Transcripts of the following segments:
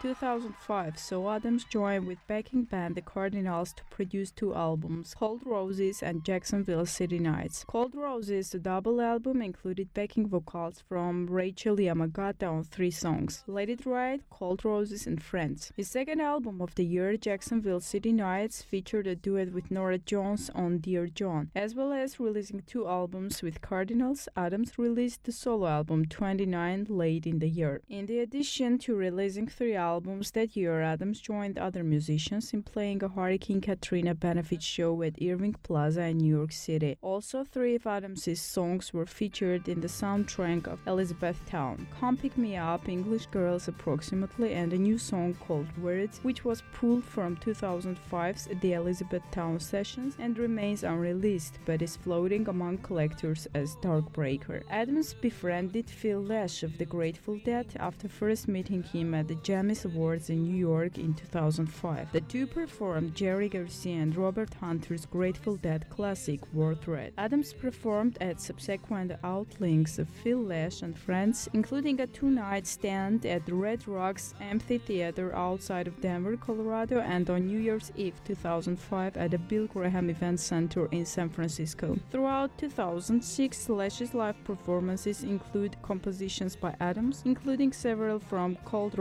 2005 saw Adams join with backing band The Cardinals to produce two albums, Cold Roses and Jacksonville City Nights. Cold Roses, the double album, included backing vocals from Rachel Yamagata on 3 songs, Let It Ride, Cold Roses, and Friends. His second album of the year, Jacksonville City Nights, featured a duet with Norah Jones on Dear John. As well as releasing 2 albums with Cardinals, Adams released the solo album 29 late in the year. In addition to releasing 3 albums that year, Adams joined other musicians in playing a Hurricane Katrina benefit show at Irving Plaza in New York City. Also, 3 of Adams' songs were featured in the soundtrack of Elizabethtown, Come Pick Me Up, English Girls Approximately, and a new song called Words, which was pulled from 2005's The Elizabethtown Sessions and remains unreleased but is floating among collectors as Darkbreaker. Adams befriended Phil Lesh of the Grateful Dead after first meeting him at the Jammys Awards in New York in 2005. The two performed Jerry Garcia and Robert Hunter's Grateful Dead classic Worth Red. Adams performed at subsequent outings of Phil Lesh and friends, including a 2-night stand at the Red Rocks Amphitheater outside of Denver, Colorado, and on New Year's Eve 2005 at the Bill Graham Event Center in San Francisco. Throughout 2006, Lesh's live performances include compositions by Adams, including several from Cold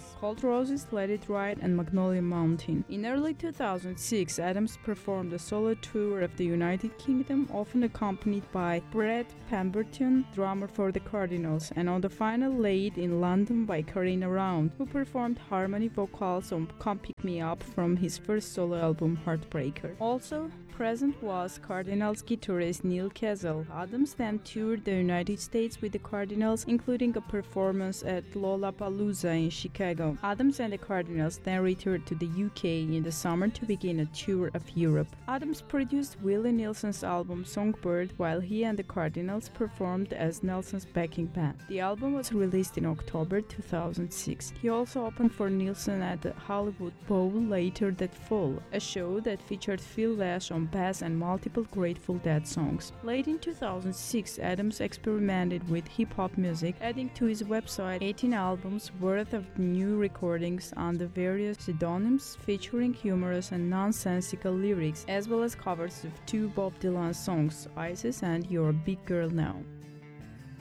Roses, Let It Ride, and Magnolia Mountain. In early 2006, Adams performed a solo tour of the United Kingdom, often accompanied by Brett Pemberton, drummer for the Cardinals, and on the final leg in London by Karina Round, who performed harmony vocals on Come Pick Me Up from his first solo album Heartbreaker. Also present was Cardinals guitarist Neil Castle. Adams then toured the United States with the Cardinals, including a performance at Lollapalooza in Chicago. Adams and the Cardinals then returned to the UK in the summer to begin a tour of Europe. Adams produced Willie Nelson's album Songbird while he and the Cardinals performed as Nelson's backing band. The album was released in October 2006. He also opened for Nelson at the Hollywood Bowl later that fall, a show that featured Phil Lesh on bass and multiple Grateful Dead songs. Late in 2006, Adams experimented with hip-hop music, adding to his website 18 albums worth of new recordings under various pseudonyms featuring humorous and nonsensical lyrics, as well as covers of 2 Bob Dylan songs, Isis and You're a Big Girl Now.